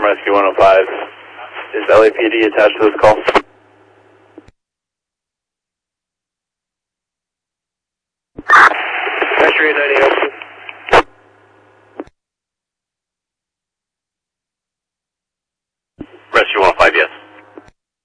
confirm Rescue 105. Is LAPD attached to this call? Rescue 890. Rescue 105, yes.